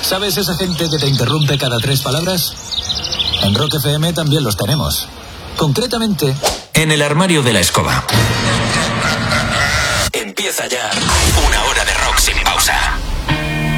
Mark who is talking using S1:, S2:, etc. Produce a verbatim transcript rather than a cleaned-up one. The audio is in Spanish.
S1: ¿Sabes esa gente que te interrumpe cada tres palabras? En Rock F M también los tenemos. Concretamente, en el armario de la escoba. Empieza ya. Una